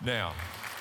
Now,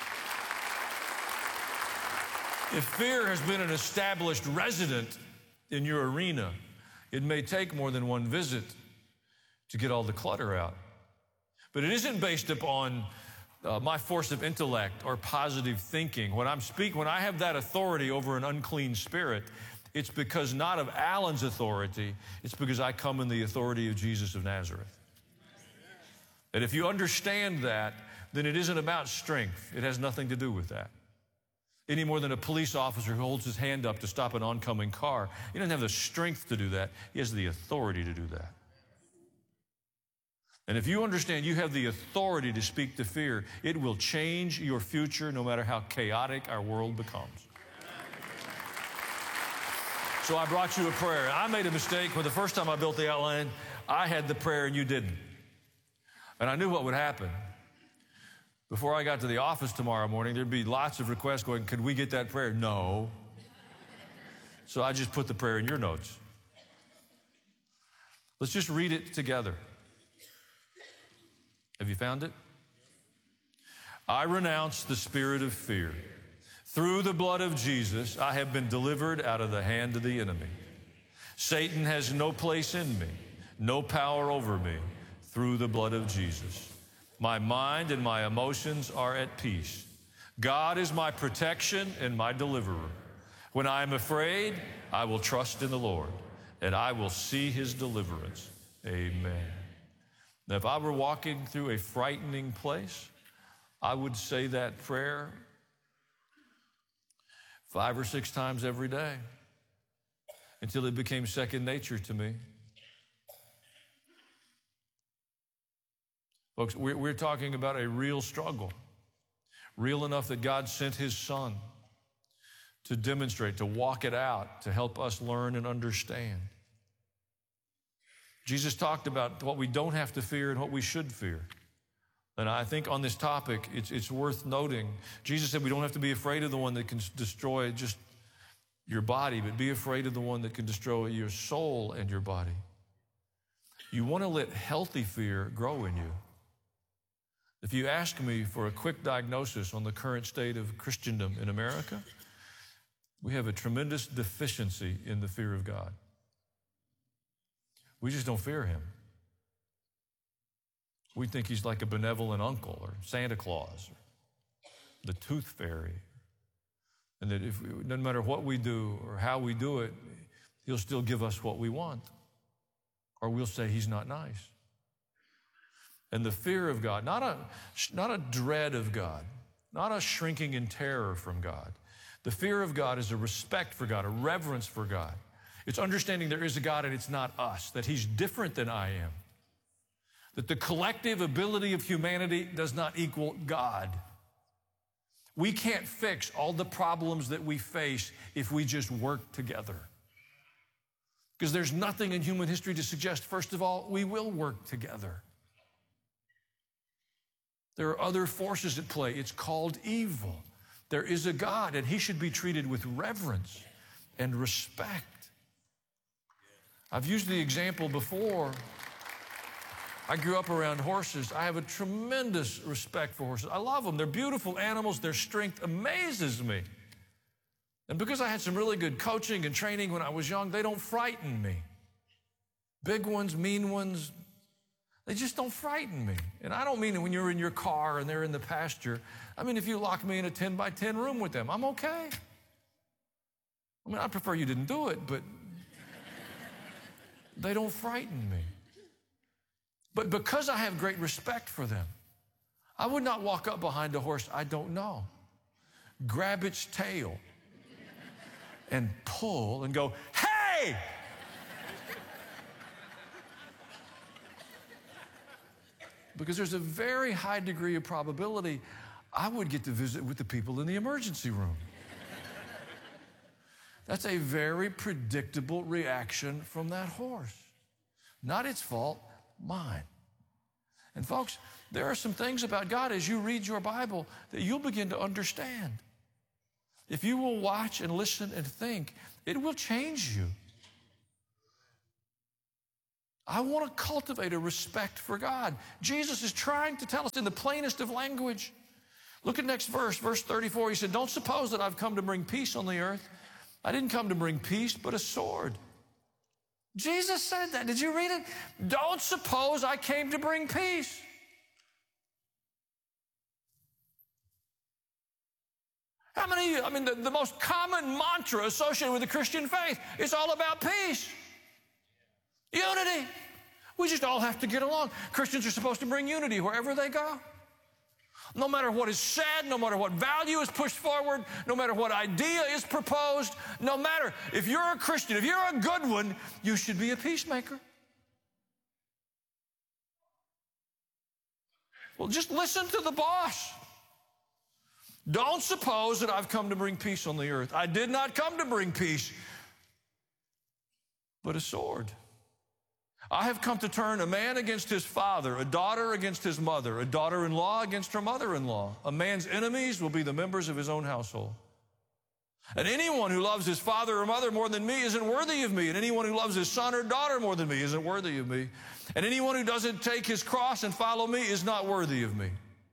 if fear has been an established resident in your arena, it may take more than one visit to get all the clutter out. But it isn't based upon my force of intellect or positive thinking. When I have that authority over an unclean spirit, it's because not of Alan's authority, it's because I come in the authority of Jesus of Nazareth. And if you understand that, then it isn't about strength. It has nothing to do with that. Any more than a police officer who holds his hand up to stop an oncoming car. He doesn't have the strength to do that. He has the authority to do that. And if you understand you have the authority to speak to fear, it will change your future no matter how chaotic our world becomes. So I brought you a prayer. I made a mistake when the first time I built the outline, I had the prayer and you didn't. And I knew what would happen. Before I got to the office tomorrow morning, there'd be lots of requests going, could we get that prayer? No. So I just put the prayer in your notes. Let's just read it together. Have you found it? I renounce the spirit of fear. Through the blood of Jesus, I have been delivered out of the hand of the enemy. Satan has no place in me, no power over me, through the blood of Jesus. My mind and my emotions are at peace. God is my protection and my deliverer. When I am afraid, I will trust in the Lord, and I will see his deliverance. Amen. Now, if I were walking through a frightening place, I would say that prayer 5 or 6 times every day until it became second nature to me. Folks, we're talking about a real struggle, real enough that God sent his son to demonstrate, to walk it out, to help us learn and understand. Jesus talked about what we don't have to fear and what we should fear. And I think on this topic, it's worth noting. Jesus said we don't have to be afraid of the one that can destroy just your body, but be afraid of the one that can destroy your soul and your body. You want to let healthy fear grow in you. If you ask me for a quick diagnosis on the current state of Christendom in America, we have a tremendous deficiency in the fear of God. We just don't fear him. We think he's like a benevolent uncle or Santa Claus or the tooth fairy. And that no matter what we do or how we do it, he'll still give us what we want. Or we'll say he's not nice. And the fear of God, not a dread of God, not a shrinking in terror from God. The fear of God is a respect for God, a reverence for God. It's understanding there is a God and it's not us, that he's different than I am. That the collective ability of humanity does not equal God. We can't fix all the problems that we face if we just work together. Because there's nothing in human history to suggest, first of all, we will work together. There are other forces at play. It's called evil. There is a God, and he should be treated with reverence and respect. I've used the example before. I grew up around horses. I have a tremendous respect for horses. I love them. They're beautiful animals. Their strength amazes me. And because I had some really good coaching and training when I was young, they don't frighten me. Big ones, mean ones, they just don't frighten me. And I don't mean when you're in your car and they're in the pasture. I mean, if you lock me in a 10 by 10 room with them, I'm okay. I mean, I prefer you didn't do it, but they don't frighten me. But because I have great respect for them, I would not walk up behind a horse I don't know, grab its tail, and pull and go, hey! Because there's a very high degree of probability I would get to visit with the people in the emergency room. That's a very predictable reaction from that horse. Not its fault, mine. And folks, there are some things about God as you read your Bible that you'll begin to understand. If you will watch and listen and think, it will change you. I want to cultivate a respect for God. Jesus is trying to tell us in the plainest of language, Look at next verse, verse 34. He said, don't suppose that I've come to bring peace on the earth. I didn't come to bring peace, but a sword. Jesus said that. Did you read it? Don't suppose I came to bring peace. How many, the most common mantra associated with the Christian faith is all about peace. Unity. We just all have to get along. Christians are supposed to bring unity wherever they go. No matter what is said, no matter what value is pushed forward, no matter what idea is proposed, no matter if you're a Christian, if you're a good one, you should be a peacemaker. Well, just listen to the boss. Don't suppose that I've come to bring peace on the earth. I did not come to bring peace, but a sword. I have come to turn a man against his father, a daughter against his mother, a daughter-in-law against her mother-in-law. A man's enemies will be the members of his own household. And anyone who loves his father or mother more than me isn't worthy of me. And anyone who loves his son or daughter more than me isn't worthy of me. And anyone who doesn't take his cross and follow me is not worthy of me.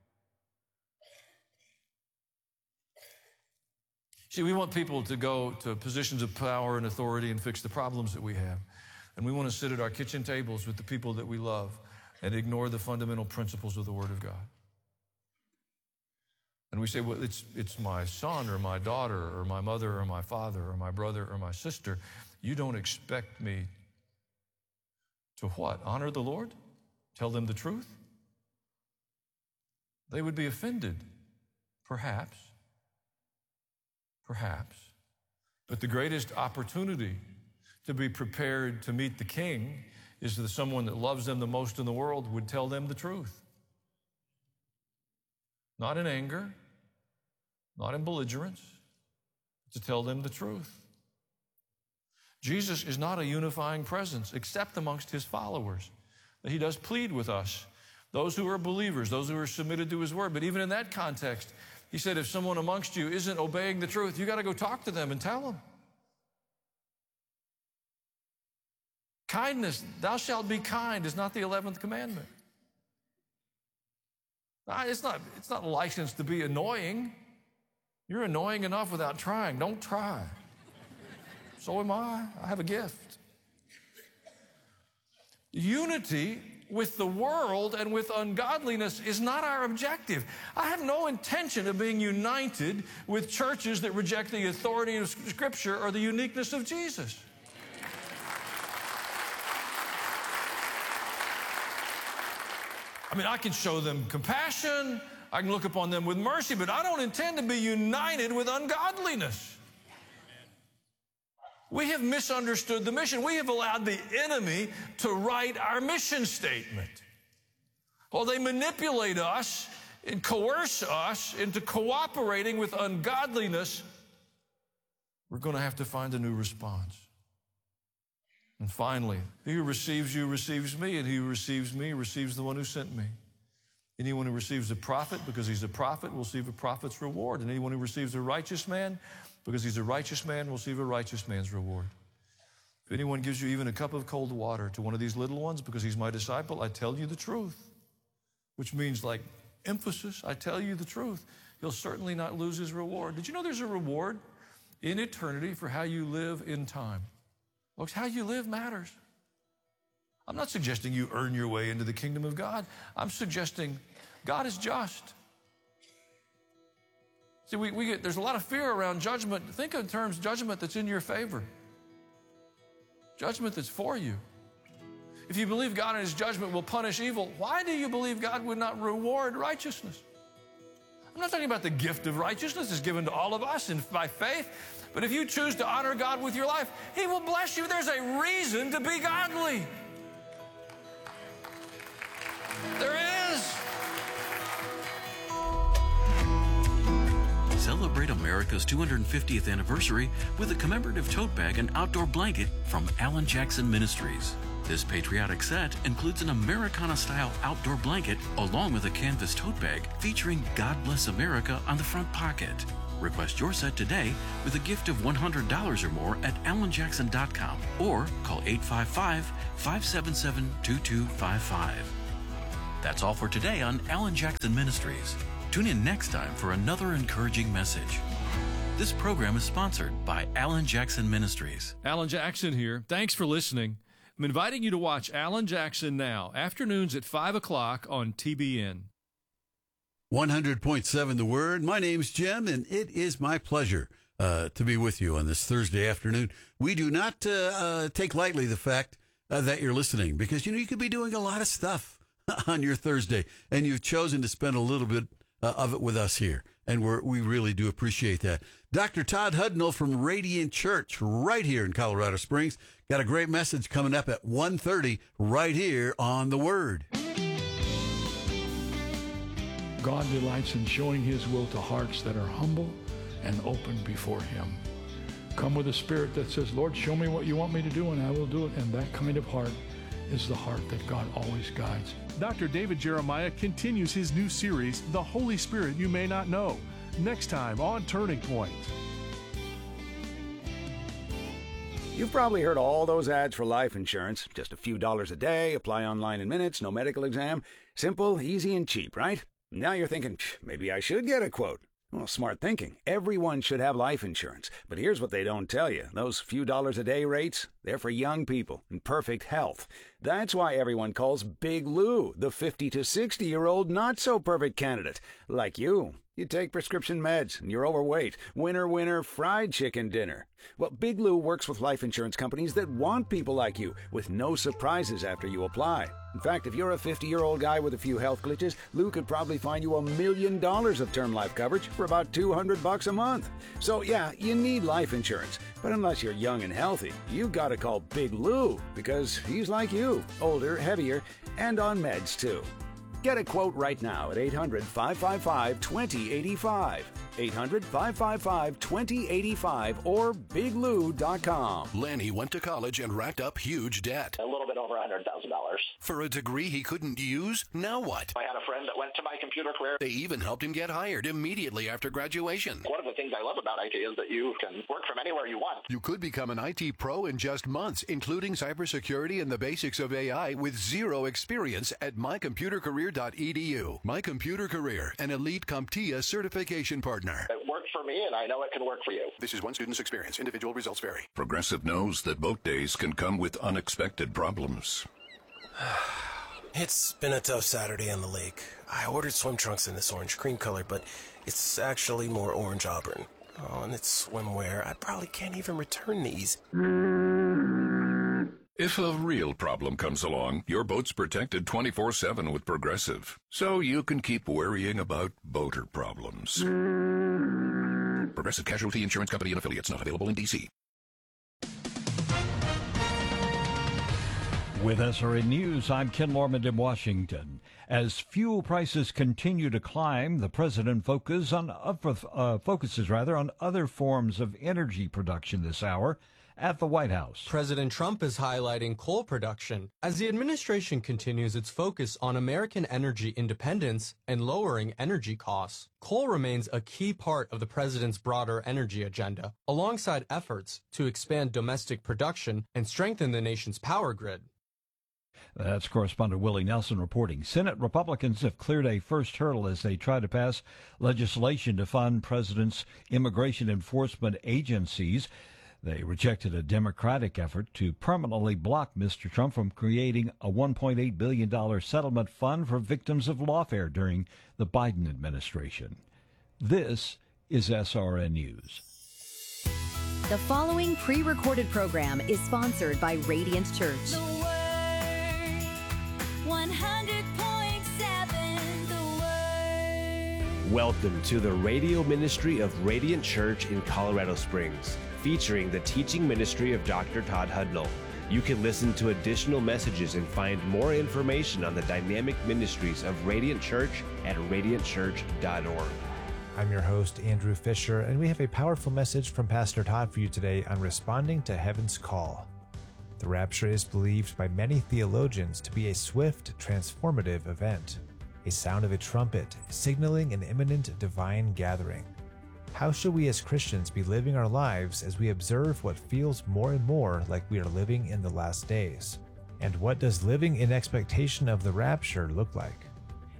See, we want people to go to positions of power and authority and fix the problems that we have. And we want to sit at our kitchen tables with the people that we love and ignore the fundamental principles of the Word of God. And we say, well, it's my son or my daughter or my mother or my father or my brother or my sister. You don't expect me to what? Honor the Lord? Tell them the truth? They would be offended, perhaps. Perhaps. But the greatest opportunity to be prepared to meet the King is that someone that loves them the most in the world would tell them the truth. Not in anger, not in belligerence, to tell them the truth. Jesus is not a unifying presence except amongst his followers. He does plead with us, those who are believers, those who are submitted to his word. But even in that context, he said, if someone amongst you isn't obeying the truth, you got to go talk to them and tell them. Kindness, thou shalt be kind, is not the 11th commandment. It's not licensed to be annoying. You're annoying enough without trying. Don't try. So am I. I have a gift. Unity with the world and with ungodliness is not our objective. I have no intention of being united with churches that reject the authority of Scripture or the uniqueness of Jesus. I can show them compassion, I can look upon them with mercy, but I don't intend to be united with ungodliness. We have misunderstood the mission. We have allowed the enemy to write our mission statement. Well, they manipulate us and coerce us into cooperating with ungodliness. We're going to have to find a new response. And finally, he who receives you receives me, and he who receives me receives the one who sent me. Anyone who receives a prophet because he's a prophet will receive a prophet's reward. And anyone who receives a righteous man because he's a righteous man will receive a righteous man's reward. If anyone gives you even a cup of cold water to one of these little ones because he's my disciple, I tell you the truth. Which means, like emphasis, I tell you the truth. He'll certainly not lose his reward. Did you know there's a reward in eternity for how you live in time? Folks, how you live matters. I'm not suggesting you earn your way into the kingdom of God. I'm suggesting God is just. See, there's a lot of fear around judgment. Think in terms of judgment that's in your favor. Judgment that's for you. If you believe God in his judgment will punish evil, why do you believe God would not reward righteousness? I'm not talking about the gift of righteousness is given to all of us and by faith. But if you choose to honor God with your life, he will bless you. There's a reason to be godly. There is. Celebrate America's 250th anniversary with a commemorative tote bag and outdoor blanket from Alan Jackson Ministries. This patriotic set includes an Americana-style outdoor blanket along with a canvas tote bag featuring God Bless America on the front pocket. Request your set today with a gift of $100 or more at alanjackson.com or call 855-577-2255. That's all for today on Alan Jackson Ministries. Tune in next time for another encouraging message. This program is sponsored by Alan Jackson Ministries. Alan Jackson here. Thanks for listening. I'm inviting you to watch Alan Jackson Now, afternoons at 5 o'clock on TBN. 100.7 The Word. My name's Jim, and it is my pleasure to be with you on this Thursday afternoon. We do not take lightly the fact that you're listening, because, you could be doing a lot of stuff on your Thursday, and you've chosen to spend a little bit of it with us here, and we really do appreciate that. Dr. Todd Hudnall from Radiant Church right here in Colorado Springs got a great message coming up at 1:30 right here on The Word. God delights in showing his will to hearts that are humble and open before him. Come with a spirit that says, Lord, show me what you want me to do, and I will do it. And that kind of heart is the heart that God always guides. Dr. David Jeremiah continues his new series, The Holy Spirit You May Not Know, next time on Turning Point. You've probably heard all those ads for life insurance. Just a few dollars a day, apply online in minutes, no medical exam. Simple, easy, and cheap, right? Now you're thinking, maybe I should get a quote. Well, smart thinking. Everyone should have life insurance. But here's what they don't tell you. Those few dollars a day rates, they're for young people in perfect health. That's why everyone calls Big Lou the 50 to 60-year-old not-so-perfect candidate. Like you. You take prescription meds, and you're overweight. Winner, fried chicken dinner. Well, Big Lou works with life insurance companies that want people like you, with no surprises after you apply. In fact, if you're a 50-year-old guy with a few health glitches, Lou could probably find you $1 million of term life coverage for about $200 a month. So, yeah, you need life insurance. But unless you're young and healthy, you've got to call Big Lou, because he's like you, older, heavier, and on meds, too. Get a quote right now at 800-555-2085. 800-555-2085 or biglou.com. Lanny went to college and racked up huge debt. A little bit over $100,000. For a degree he couldn't use? Now what? I had a friend that went to My Computer Career. They even helped him get hired immediately after graduation. One of the things I love about IT is that you can work from anywhere you want. You could become an IT pro in just months, including cybersecurity and the basics of AI with zero experience at mycomputercareer.edu. My Computer Career, an elite CompTIA certification partner. It worked for me, and I know it can work for you. This is one student's experience. Individual results vary. Progressive knows that boat days can come with unexpected problems. It's been a tough Saturday on the lake. I ordered swim trunks in this orange cream color, but it's actually more orange auburn. Oh, and it's swimwear. I probably can't even return these. If a real problem comes along, your boat's protected 24/7 with Progressive, so you can keep worrying about boater problems. Progressive Casualty Insurance Company and Affiliates, not available in D.C. With SRN News, I'm Ken Lorman in Washington. As fuel prices continue to climb, the president focuses on other forms of energy production this hour at the White House. President Trump is highlighting coal production as the administration continues its focus on American energy independence and lowering energy costs. Coal remains a key part of the president's broader energy agenda, alongside efforts to expand domestic production and strengthen the nation's power grid. That's correspondent Willie Nelson reporting. Senate Republicans have cleared a first hurdle as they try to pass legislation to fund president's immigration enforcement agencies. They rejected a Democratic effort to permanently block Mr. Trump from creating a $1.8 billion settlement fund for victims of lawfare during the Biden administration. This is SRN News. The following pre-recorded program is sponsored by Radiant Church. 100.7 The Word. Welcome to the radio ministry of Radiant Church in Colorado Springs, featuring the teaching ministry of Dr. Todd Hudnall. You can listen to additional messages and find more information on the dynamic ministries of Radiant Church at radiantchurch.org. I'm your host, Andrew Fisher, and we have a powerful message from Pastor Todd for you today on responding to heaven's call. The rapture is believed by many theologians to be a swift, transformative event, a sound of a trumpet signaling an imminent divine gathering. How should we as Christians be living our lives as we observe what feels more and more like we are living in the last days? And what does living in expectation of the rapture look like?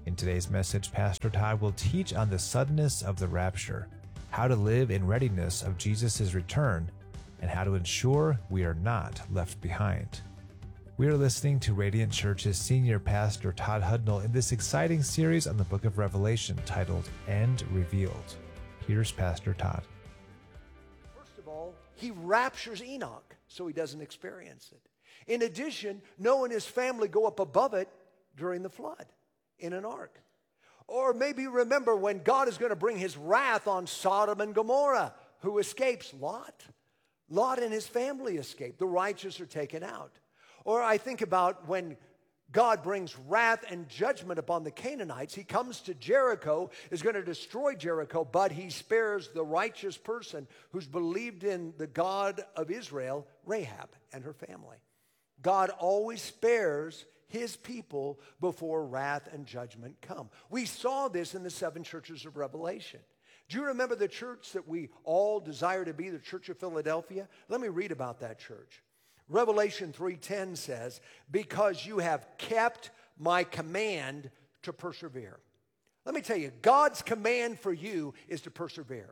In today's message, Pastor Todd will teach on the suddenness of the rapture, how to live in readiness of Jesus' return, and how to ensure we are not left behind. We are listening to Radiant Church's senior pastor, Todd Hudnall, in this exciting series on the book of Revelation titled End Revealed. Here's Pastor Todd. First of all, he raptures Enoch so he doesn't experience it. In addition, Noah and his family go up above it during the flood in an ark. Or maybe remember when God is going to bring his wrath on Sodom and Gomorrah. Who escapes? Lot. Lot and his family escape. The righteous are taken out. Or I think about when God brings wrath and judgment upon the Canaanites. He comes to Jericho, is going to destroy Jericho, but he spares the righteous person who's believed in the God of Israel, Rahab, and her family. God always spares his people before wrath and judgment come. We saw this in the 7 churches of Revelation. Do you remember the church that we all desire to be, the Church of Philadelphia? Let me read about that church. Revelation 3:10 says, because you have kept my command to persevere. Let me tell you, God's command for you is to persevere.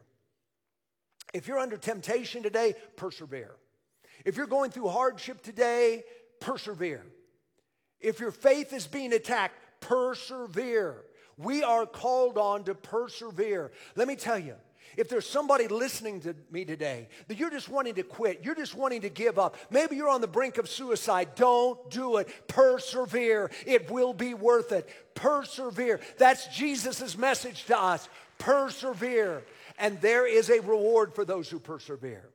If you're under temptation today, persevere. If you're going through hardship today, persevere. If your faith is being attacked, persevere. We are called on to persevere. Let me tell you, if there's somebody listening to me today that you're just wanting to quit, you're just wanting to give up, maybe you're on the brink of suicide, don't do it. Persevere. It will be worth it. Persevere. That's Jesus' message to us. Persevere. And there is a reward for those who persevere.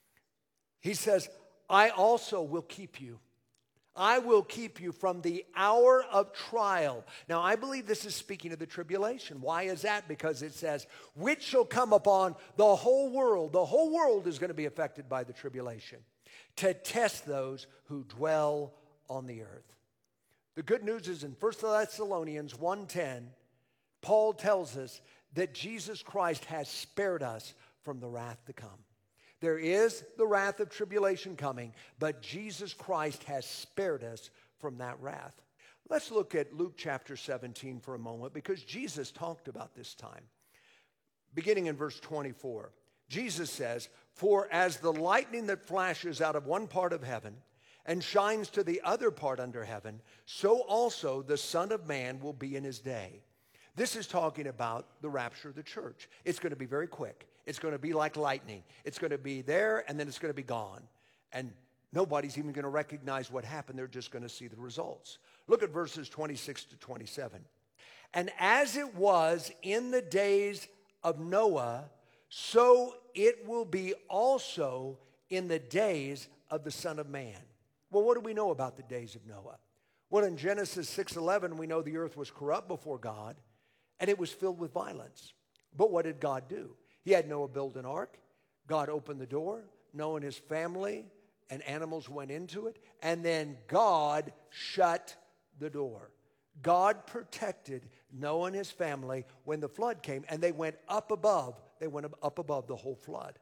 He says, I also will keep you. I will keep you from the hour of trial. Now, I believe this is speaking of the tribulation. Why is that? Because it says, which shall come upon the whole world. The whole world is going to be affected by the tribulation, to test those who dwell on the earth. The good news is in 1 Thessalonians 1:10, Paul tells us that Jesus Christ has spared us from the wrath to come. There is the wrath of tribulation coming, but Jesus Christ has spared us from that wrath. Let's look at Luke chapter 17 for a moment, because Jesus talked about this time. Beginning in verse 24, Jesus says, for as the lightning that flashes out of one part of heaven and shines to the other part under heaven, so also the Son of Man will be in his day. This is talking about the rapture of the church. It's going to be very quick. It's going to be like lightning. It's going to be there, and then it's going to be gone. And nobody's even going to recognize what happened. They're just going to see the results. Look at verses 26 to 27. And as it was in the days of Noah, so it will be also in the days of the Son of Man. Well, what do we know about the days of Noah? Well, in Genesis 6:11, we know the earth was corrupt before God, and it was filled with violence. But what did God do? He had Noah build an ark. God opened the door. Noah and his family and animals went into it. And then God shut the door. God protected Noah and his family when the flood came. And they went up above. They went up above the whole flood.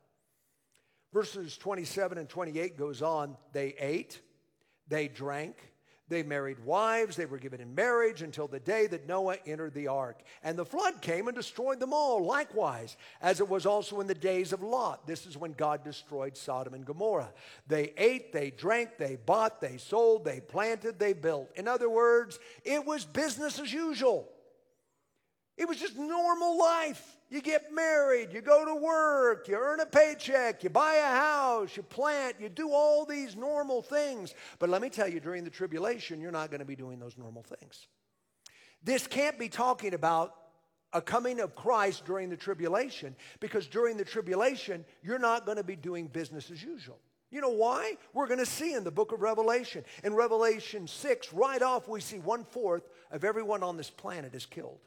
Verses 27 and 28 goes on. They ate. They drank. They married wives. They were given in marriage until the day that Noah entered the ark. And the flood came and destroyed them all, likewise, as it was also in the days of Lot. This is when God destroyed Sodom and Gomorrah. They ate, they drank, they bought, they sold, they planted, they built. In other words, it was business as usual. It was just normal life. You get married, you go to work, you earn a paycheck, you buy a house, you plant, you do all these normal things. But let me tell you, during the tribulation, you're not going to be doing those normal things. This can't be talking about a coming of Christ during the tribulation, because during the tribulation, you're not going to be doing business as usual. You know why? We're going to see in the book of Revelation. In Revelation 6, right off, we see 1/4 of everyone on this planet is killed.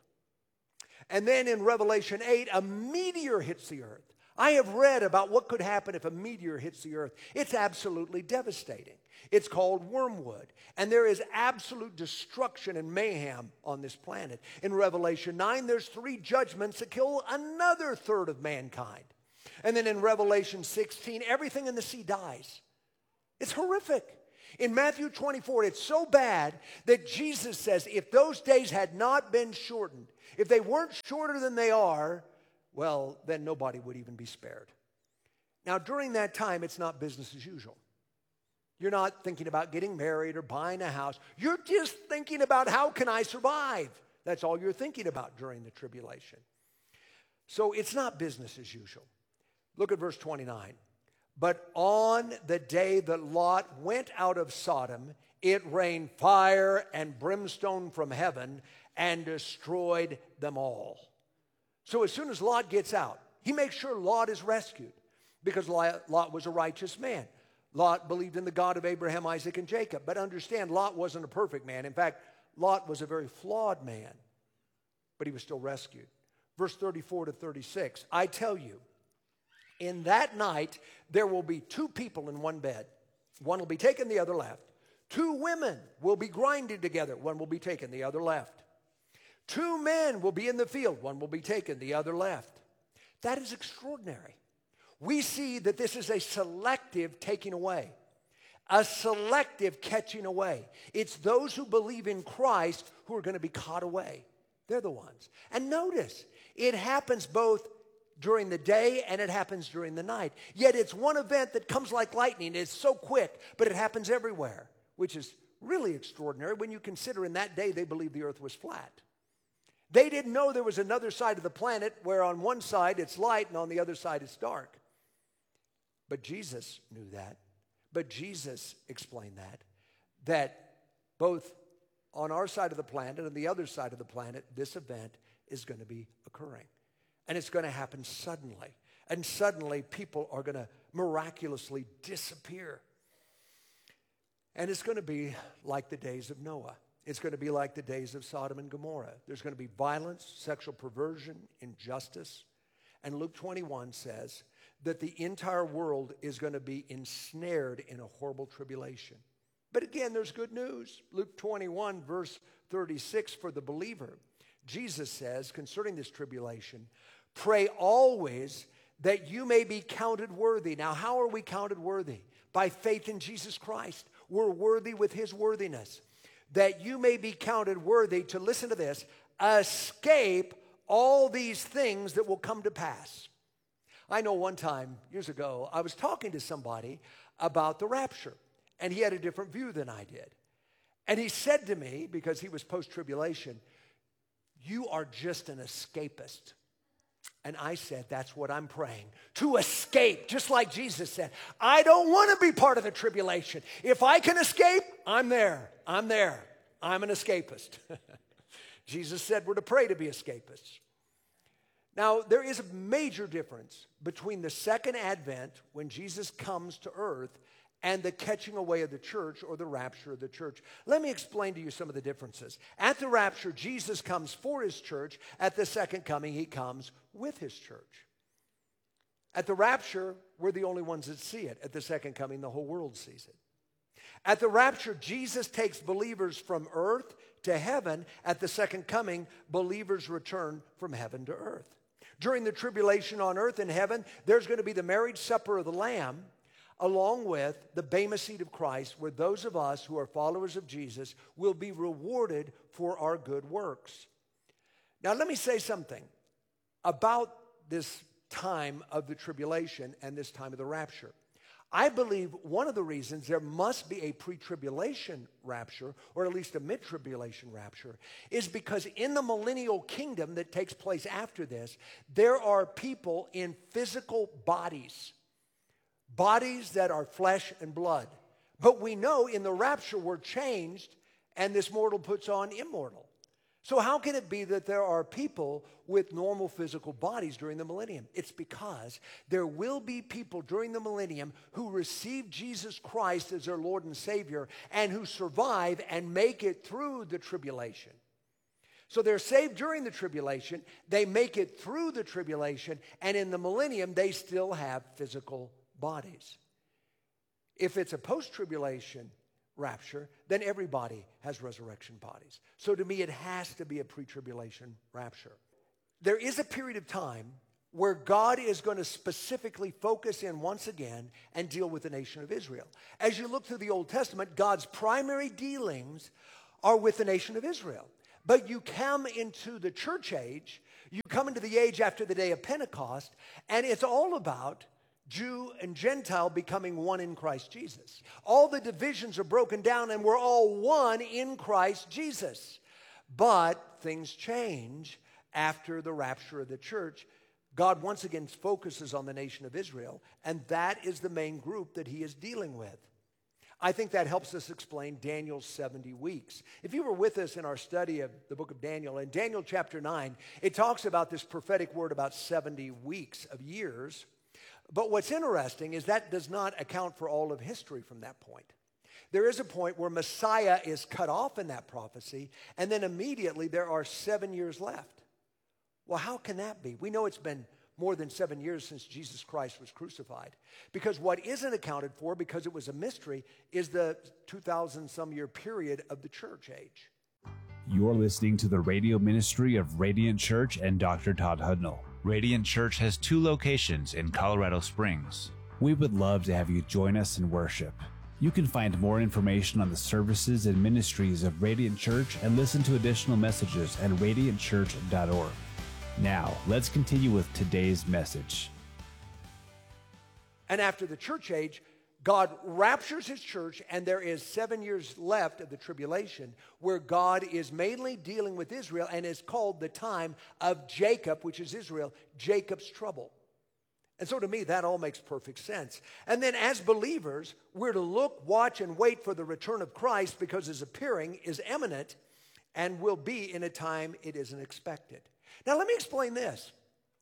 And then in Revelation 8, a meteor hits the earth. I have read about what could happen if a meteor hits the earth. It's absolutely devastating. It's called wormwood. And there is absolute destruction and mayhem on this planet. In Revelation 9, there's 3 judgments that kill another third of mankind. And then in Revelation 16, everything in the sea dies. It's horrific. In Matthew 24, it's so bad that Jesus says if those days had not been shortened, if they weren't shorter than they are, well, then nobody would even be spared. Now, during that time, it's not business as usual. You're not thinking about getting married or buying a house. You're just thinking about how can I survive? That's all you're thinking about during the tribulation. So it's not business as usual. Look at verse 29. But on the day that Lot went out of Sodom, it rained fire and brimstone from heaven and destroyed them all. So as soon as Lot gets out, he makes sure Lot is rescued because Lot was a righteous man. Lot believed in the God of Abraham, Isaac, and Jacob. But understand, Lot wasn't a perfect man. In fact, Lot was a very flawed man, but he was still rescued. Verse 34 to 36, I tell you, in that night, there will be two people in one bed. One will be taken, the other left. Two women will be grinding together. One will be taken, the other left. Two men will be in the field. One will be taken, the other left. That is extraordinary. We see that this is a selective taking away, a selective catching away. It's those who believe in Christ who are going to be caught away. They're the ones. And notice, it happens both during the day and it happens during the night. Yet it's one event that comes like lightning. It's so quick, but it happens everywhere, which is really extraordinary when you consider in that day they believed the earth was flat. They didn't know there was another side of the planet where on one side it's light and on the other side it's dark. But Jesus knew that. But Jesus explained that both on our side of the planet and the other side of the planet, this event is going to be occurring. And it's going to happen suddenly. And suddenly people are going to miraculously disappear. And it's going to be like the days of Noah. It's going to be like the days of Sodom and Gomorrah. There's going to be violence, sexual perversion, injustice. And Luke 21 says that the entire world is going to be ensnared in a horrible tribulation. But again, there's good news. Luke 21, verse 36, for the believer, Jesus says concerning this tribulation, pray always that you may be counted worthy. Now, how are we counted worthy? By faith in Jesus Christ. We're worthy with his worthiness. That you may be counted worthy to, listen to this, escape all these things that will come to pass. I know one time, years ago, I was talking to somebody about the rapture, and he had a different view than I did. And he said to me, because he was post-tribulation, you are just an escapist. And I said, that's what I'm praying, to escape, just like Jesus said. I don't want to be part of the tribulation. If I can escape, I'm there. I'm there. I'm an escapist. Jesus said we're to pray to be escapists. Now, there is a major difference between the second advent, when Jesus comes to earth, and the catching away of the church or the rapture of the church. Let me explain to you some of the differences. At the rapture, Jesus comes for his church. At the second coming, he comes with his church. At the rapture, we're the only ones that see it. At the second coming, the whole world sees it. At the rapture, Jesus takes believers from earth to heaven. At the second coming, believers return from heaven to earth. During the tribulation on earth and heaven, there's going to be the marriage supper of the Lamb, along with the Bema seat of Christ, where those of us who are followers of Jesus will be rewarded for our good works. Now, let me say something about this time of the tribulation and this time of the rapture. I believe one of the reasons there must be a pre-tribulation rapture, or at least a mid-tribulation rapture, is because in the millennial kingdom that takes place after this, there are people in physical bodies that are flesh and blood. But we know in the rapture we're changed, and this mortal puts on immortal. So how can it be that there are people with normal physical bodies during the millennium? It's because there will be people during the millennium who receive Jesus Christ as their Lord and Savior and who survive and make it through the tribulation. So they're saved during the tribulation, they make it through the tribulation, and in the millennium they still have physical bodies. If it's a post-tribulation rapture, then everybody has resurrection bodies. So to me, it has to be a pre-tribulation rapture. There is a period of time where God is going to specifically focus in once again and deal with the nation of Israel. As you look through the Old Testament, God's primary dealings are with the nation of Israel. But you come into the church age, you come into the age after the day of Pentecost, and it's all about Jew and Gentile becoming one in Christ Jesus. All the divisions are broken down and we're all one in Christ Jesus. But things change after the rapture of the church. God once again focuses on the nation of Israel, and that is the main group that he is dealing with. I think that helps us explain Daniel's 70 weeks. If you were with us in our study of the book of Daniel, in Daniel chapter 9, it talks about this prophetic word about 70 weeks of years. But what's interesting is that does not account for all of history from that point. There is a point where Messiah is cut off in that prophecy, and then immediately there are 7 years left. Well, how can that be? We know it's been more than 7 years since Jesus Christ was crucified. Because what isn't accounted for, because it was a mystery, is the 2,000-some-year period of the church age. You're listening to the radio ministry of Radiant Church and Dr. Todd Hudnall. Radiant Church has 2 locations in Colorado Springs. We would love to have you join us in worship. You can find more information on the services and ministries of Radiant Church and listen to additional messages at radiantchurch.org. Now, let's continue with today's message. And after the church age, God raptures his church, and there is 7 years left of the tribulation where God is mainly dealing with Israel and is called the time of Jacob, which is Israel, Jacob's trouble. And so to me, that all makes perfect sense. And then as believers, we're to look, watch, and wait for the return of Christ because his appearing is imminent and will be in a time it isn't expected. Now, let me explain this.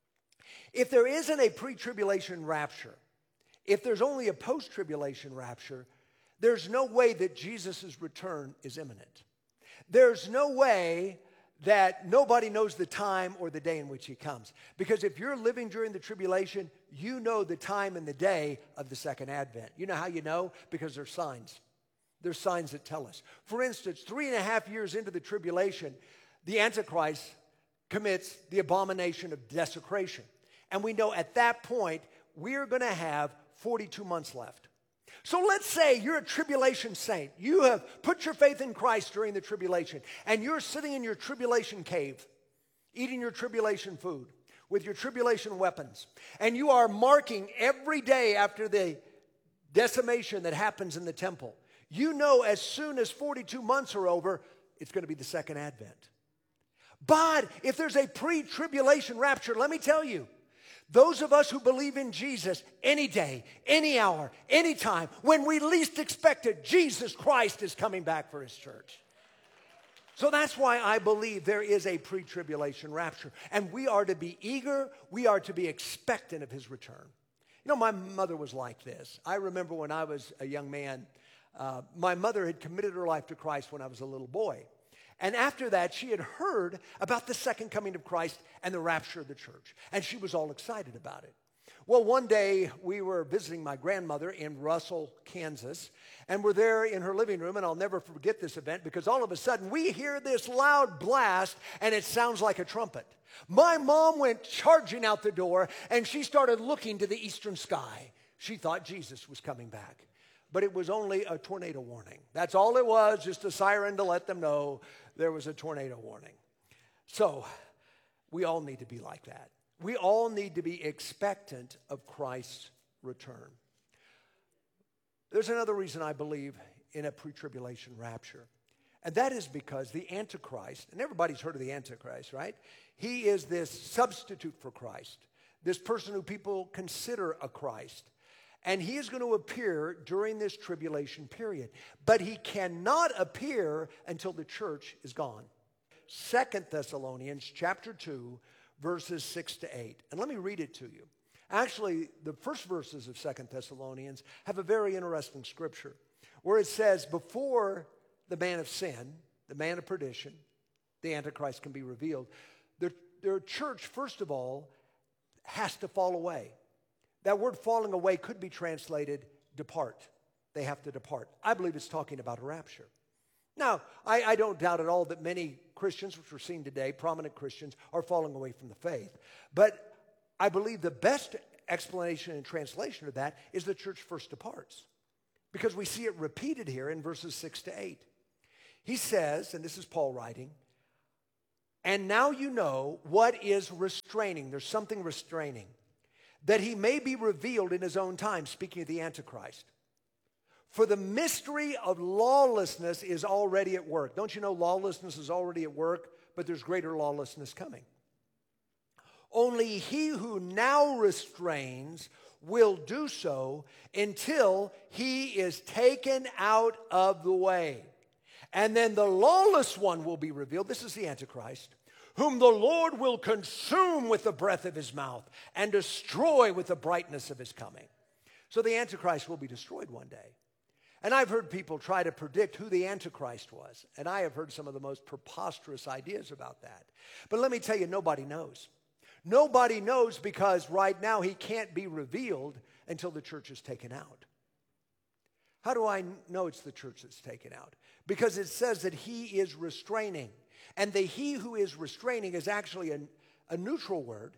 If there isn't a pre-tribulation rapture, if there's only a post-tribulation rapture, there's no way that Jesus' return is imminent. There's no way that nobody knows the time or the day in which he comes. Because if you're living during the tribulation, you know the time and the day of the second advent. You know how you know? Because there's signs. There's signs that tell us. For instance, 3.5 years into the tribulation, the Antichrist commits the abomination of desecration. And we know at that point, we're going to have 42 months left. So let's say you're a tribulation saint. You have put your faith in Christ during the tribulation, and you're sitting in your tribulation cave, eating your tribulation food with your tribulation weapons, and you are marking every day after the decimation that happens in the temple. You know as soon as 42 months are over, it's going to be the second advent. But if there's a pre-tribulation rapture, let me tell you, those of us who believe in Jesus, any day, any hour, any time, when we least expect it, Jesus Christ is coming back for his church. So that's why I believe there is a pre-tribulation rapture. And we are to be eager, we are to be expectant of his return. You know, my mother was like this. I remember when I was a young man, my mother had committed her life to Christ when I was a little boy. And after that, she had heard about the second coming of Christ and the rapture of the church. And she was all excited about it. Well, one day we were visiting my grandmother in Russell, Kansas, and we're there in her living room, and I'll never forget this event because all of a sudden we hear this loud blast, and it sounds like a trumpet. My mom went charging out the door, and she started looking to the eastern sky. She thought Jesus was coming back. But it was only a tornado warning. That's all it was, just a siren to let them know there was a tornado warning. So we all need to be like that. We all need to be expectant of Christ's return. There's another reason I believe in a pre-tribulation rapture. And that is because the Antichrist, and everybody's heard of the Antichrist, right? He is this substitute for Christ, this person who people consider a Christ. And he is going to appear during this tribulation period. But he cannot appear until the church is gone. 2 Thessalonians chapter 2, verses 6 to 8. And let me read it to you. Actually, the first verses of 2 Thessalonians have a very interesting scripture where it says, before the man of sin, the man of perdition, the Antichrist can be revealed, their church, first of all, has to fall away. That word falling away could be translated depart. They have to depart. I believe it's talking about a rapture. Now, I don't doubt at all that many Christians, which we're seeing today, prominent Christians, are falling away from the faith. But I believe the best explanation and translation of that is the church first departs. Because we see it repeated here in verses 6 to 8. He says, and this is Paul writing, and now you know what is restraining. There's something restraining. That he may be revealed in his own time, speaking of the Antichrist. For the mystery of lawlessness is already at work. Don't you know lawlessness is already at work, but there's greater lawlessness coming. Only he who now restrains will do so until he is taken out of the way. And then the lawless one will be revealed. This is the Antichrist, whom the Lord will consume with the breath of his mouth and destroy with the brightness of his coming. So the Antichrist will be destroyed one day. And I've heard people try to predict who the Antichrist was. And I have heard some of the most preposterous ideas about that. But let me tell you, nobody knows. Nobody knows because right now he can't be revealed until the church is taken out. How do I know it's the church that's taken out? Because it says that he is restraining. And the he who is restraining is actually a neutral word.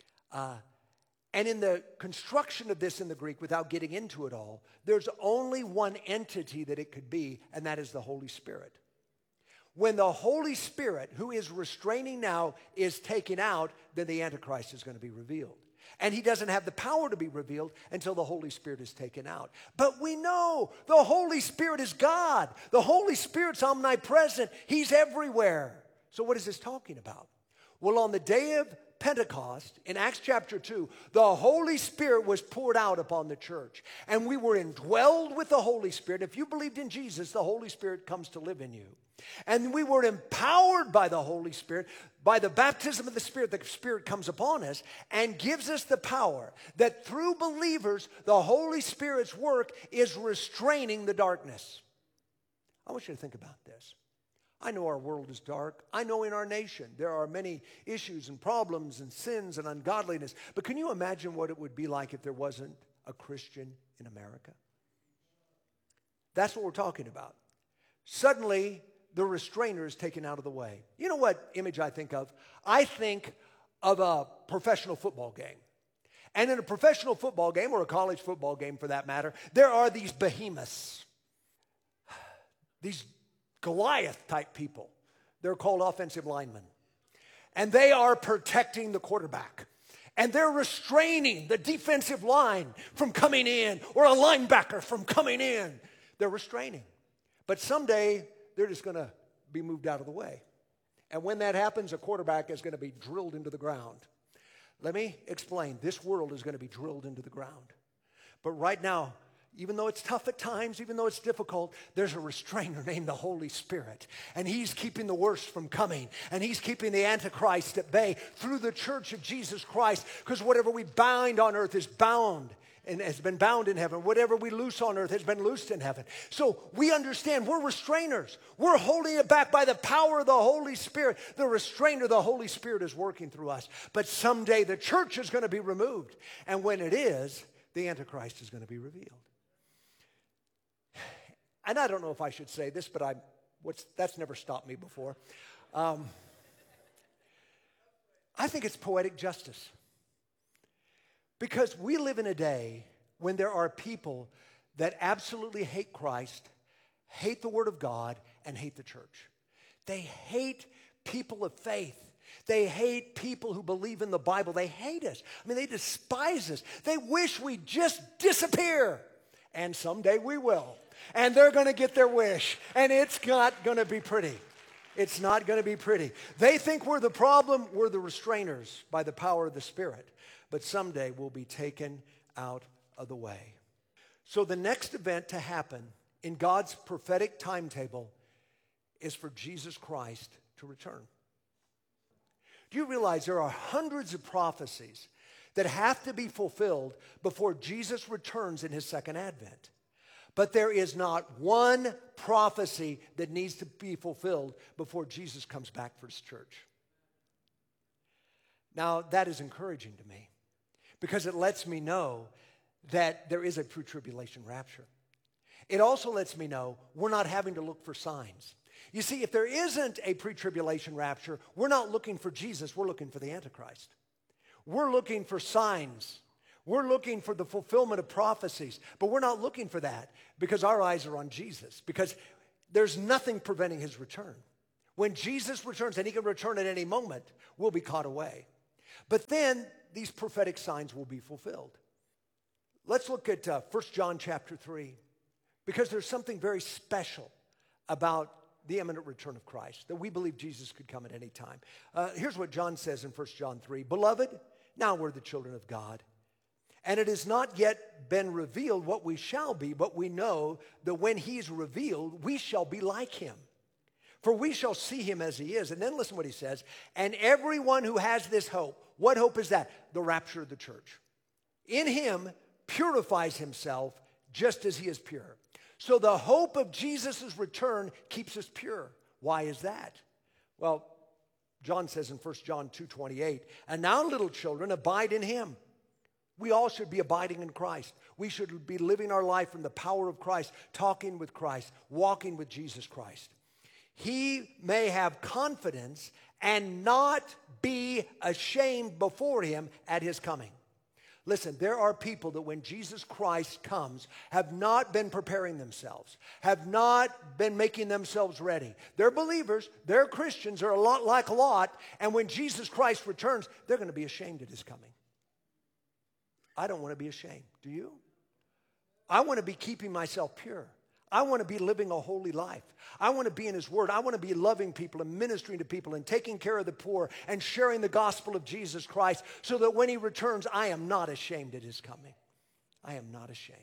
And in the construction of this in the Greek, without getting into it all, there's only one entity that it could be, and that is the Holy Spirit. When the Holy Spirit, who is restraining now, is taken out, then the Antichrist is going to be revealed. And he doesn't have the power to be revealed until the Holy Spirit is taken out. But we know the Holy Spirit is God. The Holy Spirit's omnipresent. He's everywhere. So what is this talking about? Well, on the day of Pentecost, in Acts chapter 2, the Holy Spirit was poured out upon the church. And we were indwelled with the Holy Spirit. If you believed in Jesus, the Holy Spirit comes to live in you. And we were empowered by the Holy Spirit. By the baptism of the Spirit comes upon us and gives us the power that through believers, the Holy Spirit's work is restraining the darkness. I want you to think about this. I know our world is dark. I know in our nation there are many issues and problems and sins and ungodliness. But can you imagine what it would be like if there wasn't a Christian in America? That's what we're talking about. Suddenly, the restrainer is taken out of the way. You know what image I think of? I think of a professional football game. And in a professional football game, or a college football game for that matter, there are these behemoths. These Goliath-type people. They're called offensive linemen. And they are protecting the quarterback. And they're restraining the defensive line from coming in, or a linebacker from coming in. They're restraining. But someday, they're just going to be moved out of the way. And when that happens, a quarterback is going to be drilled into the ground. Let me explain. This world is going to be drilled into the ground. But right now, even though it's tough at times, even though it's difficult, there's a restrainer named the Holy Spirit. And he's keeping the worst from coming. And he's keeping the Antichrist at bay through the church of Jesus Christ. Because whatever we bind on earth is bound and has been bound in heaven. Whatever we loose on earth has been loosed in heaven. So we understand we're restrainers. We're holding it back by the power of the Holy Spirit. The restrainer, the Holy Spirit, is working through us. But someday the church is going to be removed. And when it is, the Antichrist is going to be revealed. And I don't know if I should say this, but that's never stopped me before. I think it's poetic justice. Because we live in a day when there are people that absolutely hate Christ, hate the Word of God, and hate the church. They hate people of faith. They hate people who believe in the Bible. They hate us. I mean, they despise us. They wish we'd just disappear. And someday we will. And they're going to get their wish. And it's not going to be pretty. It's not going to be pretty. They think we're the problem. We're the restrainers by the power of the Spirit. But someday we'll be taken out of the way. So the next event to happen in God's prophetic timetable is for Jesus Christ to return. Do you realize there are hundreds of prophecies that have to be fulfilled before Jesus returns in his second advent? But there is not one prophecy that needs to be fulfilled before Jesus comes back for his church. Now, that is encouraging to me because it lets me know that there is a pre-tribulation rapture. It also lets me know we're not having to look for signs. You see, if there isn't a pre-tribulation rapture, we're not looking for Jesus, we're looking for the Antichrist. We're looking for signs. We're looking for the fulfillment of prophecies. But we're not looking for that because our eyes are on Jesus. Because there's nothing preventing his return. When Jesus returns, and he can return at any moment, we'll be caught away. But then these prophetic signs will be fulfilled. Let's look at 1 John chapter 3. Because there's something very special about the imminent return of Christ, that we believe Jesus could come at any time. Here's what John says in 1 John 3. Beloved, now we're the children of God. And it has not yet been revealed what we shall be, but we know that when he's revealed, we shall be like him. For we shall see him as he is. And then listen what he says. And everyone who has this hope, what hope is that? The rapture of the church. In him purifies himself just as he is pure. So the hope of Jesus' return keeps us pure. Why is that? Well, John says in 1 John 2:28, and now little children, abide in him. We all should be abiding in Christ. We should be living our life in the power of Christ, talking with Christ, walking with Jesus Christ. He may have confidence and not be ashamed before him at his coming. Listen, there are people that when Jesus Christ comes have not been preparing themselves, have not been making themselves ready. They're believers, they're Christians, they're a lot like Lot, and when Jesus Christ returns, they're going to be ashamed at his coming. I don't want to be ashamed. Do you? I want to be keeping myself pure. I want to be living a holy life. I want to be in his word. I want to be loving people and ministering to people and taking care of the poor and sharing the gospel of Jesus Christ so that when he returns, I am not ashamed at his coming. I am not ashamed.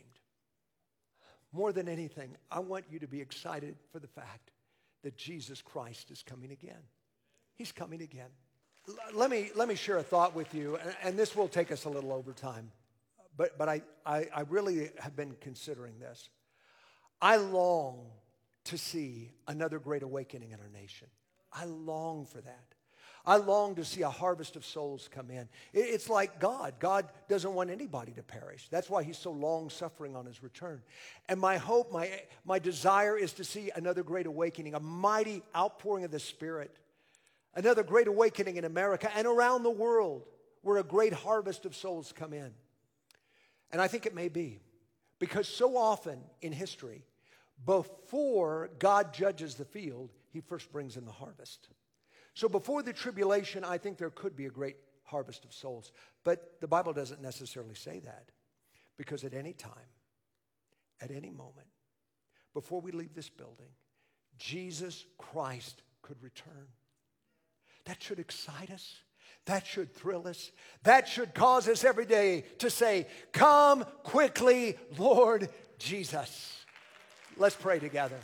More than anything, I want you to be excited for the fact that Jesus Christ is coming again. He's coming again. Let me share a thought with you, and this will take us a little over time. But I really have been considering this. I long to see another great awakening in our nation. I long for that. I long to see a harvest of souls come in. It's like God. God doesn't want anybody to perish. That's why he's so long-suffering on his return. And my hope, my desire is to see another great awakening, a mighty outpouring of the Spirit, another great awakening in America and around the world where a great harvest of souls come in. And I think it may be because so often in history, before God judges the field, he first brings in the harvest. So before the tribulation, I think there could be a great harvest of souls. But the Bible doesn't necessarily say that. Because at any time, at any moment, before we leave this building, Jesus Christ could return. That should excite us. That should thrill us. That should cause us every day to say, come quickly, Lord Jesus. Let's pray together.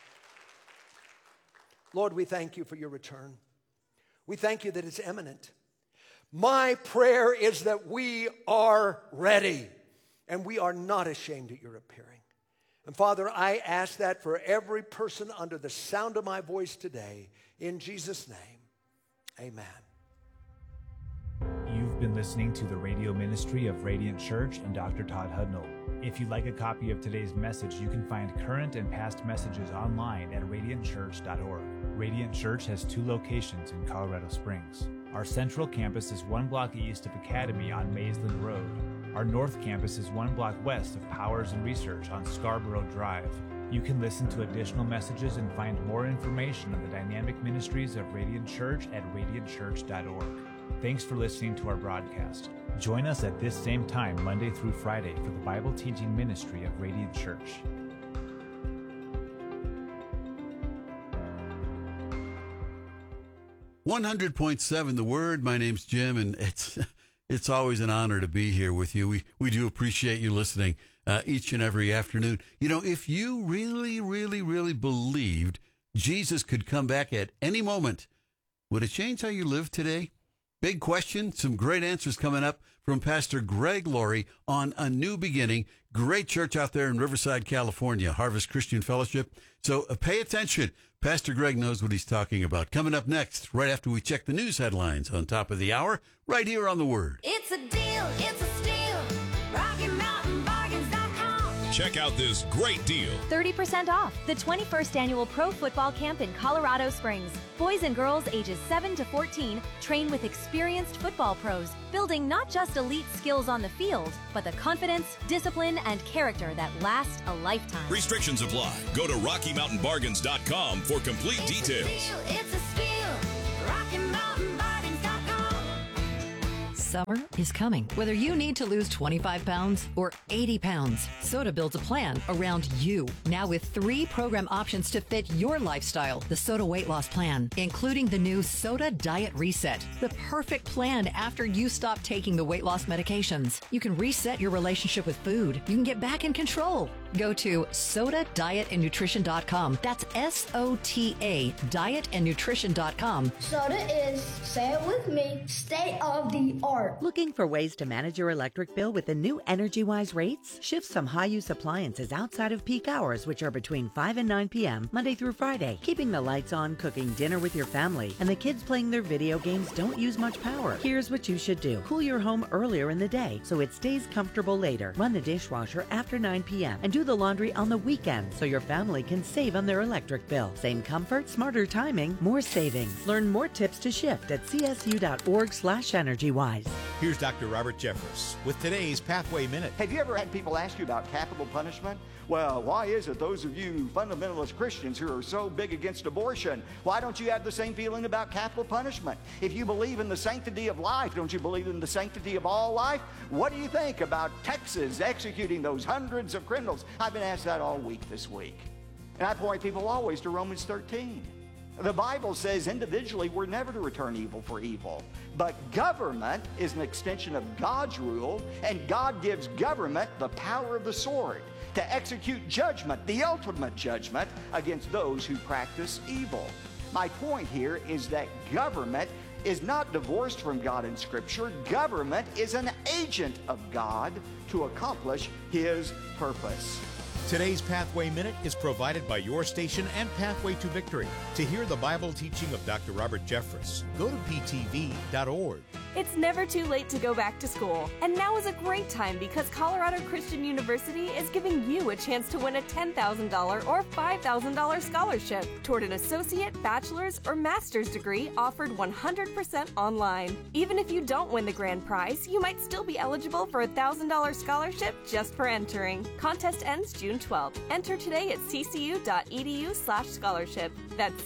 Lord, we thank you for your return. We thank you that it's imminent. My prayer is that we are ready and we are not ashamed at your appearing. And Father, I ask that for every person under the sound of my voice today, in Jesus' name, amen. You've been listening to the radio ministry of Radiant Church and Dr. Todd Hudnall. If you'd like a copy of today's message, you can find current and past messages online at radiantchurch.org. Radiant Church has 2 locations in Colorado Springs. Our central campus is 1 block east of Academy on Maysland Road. Our north campus is 1 block west of Powers and Research on Scarborough Drive. You can listen to additional messages and find more information on the dynamic ministries of Radiant Church at radiantchurch.org. Thanks for listening to our broadcast. Join us at this same time, Monday through Friday, for the Bible teaching ministry of Radiant Church. .7 The Word. My name's Jim, and it's always an honor to be here with you. We do appreciate you listening each and every afternoon. You know, if you really, really, really believed Jesus could come back at any moment, would it change how you live today? Big question. Some great answers coming up from Pastor Greg Laurie on A New Beginning. Great church out there in Riverside, California, Harvest Christian Fellowship. So pay attention. Pastor Greg knows what he's talking about. Coming up next, right after we check the news headlines on top of the hour, right here on The Word. It's a deal, it's a steal. RockyMountainBargains.com. Check out this great deal. 30% off the 21st annual Pro Football Camp in Colorado Springs. Boys and girls ages 7 to 14 train with experienced football pros, building not just elite skills on the field, but the confidence, discipline, and character that last a lifetime. Restrictions apply. Go to RockyMountainBargains.com for complete details. It's a steal. RockyMountainBargains.com. Summer is coming. Whether you need to lose 25 pounds or 80 pounds, Soda builds a plan around you. Now with 3 program options to fit your lifestyle. The Soda Weight Loss Plan, including the new Soda Diet Reset. The perfect plan after you stop taking the weight loss medications. You can reset your relationship with food. You can get back in control. Go to SODADietAndNutrition.com. That's SOTA dietandnutrition.com. Soda is, say it with me, state of the art. Looking for ways to manage your electric bill with the new EnergyWise rates? Shift some high-use appliances outside of peak hours, which are between 5 and 9 p.m., Monday through Friday. Keeping the lights on, cooking dinner with your family, and the kids playing their video games don't use much power. Here's what you should do. Cool your home earlier in the day so it stays comfortable later. Run the dishwasher after 9 p.m. and do the laundry on the weekend so your family can save on their electric bill. Same comfort, smarter timing, more savings. Learn more tips to shift at csu.org/EnergyWise. Here's Dr. Robert Jeffress with today's Pathway Minute. Have you ever had people ask you about capital punishment? Well, why is it those of you fundamentalist Christians who are so big against abortion, why don't you have the same feeling about capital punishment? If you believe in the sanctity of life, don't you believe in the sanctity of all life? What do you think about Texas executing those hundreds of criminals? I've been asked that all week this week. And I point people always to Romans 13. The Bible says individually we're never to return evil for evil. But government is an extension of God's rule, and God gives government the power of the sword to execute judgment, the ultimate judgment, against those who practice evil. My point here is that government is not divorced from God in Scripture. Government is an agent of God to accomplish His purpose. Today's Pathway Minute is provided by your station and Pathway to Victory. To hear the Bible teaching of Dr. Robert Jeffress, go to ptv.org. It's never too late to go back to school. And now is a great time because Colorado Christian University is giving you a chance to win a $10,000 or $5,000 scholarship toward an associate, bachelor's, or master's degree offered 100% online. Even if you don't win the grand prize, you might still be eligible for a $1,000 scholarship just for entering. Contest ends June 12th. Enter today at ccu.edu/scholarship. That's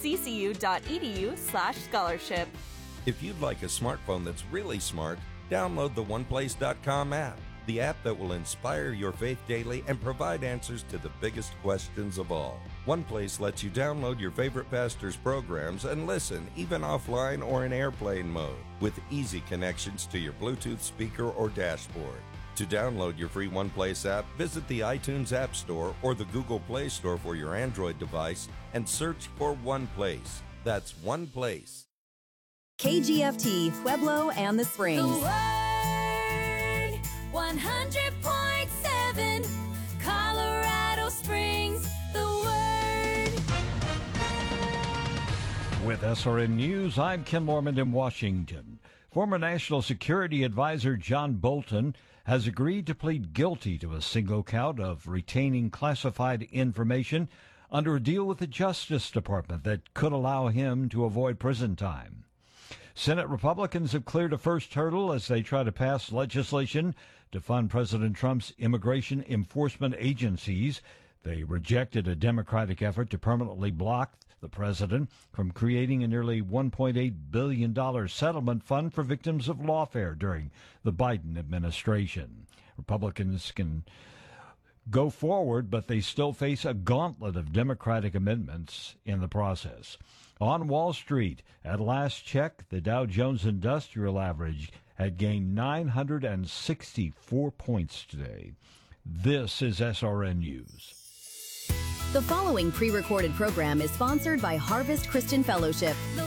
ccu.edu/scholarship. If you'd like a smartphone that's really smart, download the OnePlace.com app, the app that will inspire your faith daily and provide answers to the biggest questions of all. OnePlace lets you download your favorite pastor's programs and listen, even offline or in airplane mode, with easy connections to your Bluetooth speaker or dashboard. To download your free OnePlace app, visit the iTunes App Store or the Google Play Store for your Android device and search for OnePlace. That's OnePlace. KGFT, Pueblo and the Springs. The Word, 100.7, Colorado Springs. The Word. With SRN News, I'm Ken Lorman in Washington. Former National Security Advisor John Bolton has agreed to plead guilty to a single count of retaining classified information under a deal with the Justice Department that could allow him to avoid prison time. Senate Republicans have cleared a first hurdle as they try to pass legislation to fund President Trump's immigration enforcement agencies. They rejected a Democratic effort to permanently block the president from creating a nearly $1.8 billion settlement fund for victims of lawfare during the Biden administration. Republicans can go forward, but they still face a gauntlet of Democratic amendments in the process. On Wall Street, at last check, the Dow Jones Industrial Average had gained 964 points today. This is SRN News. The following pre-recorded program is sponsored by Harvest Christian Fellowship.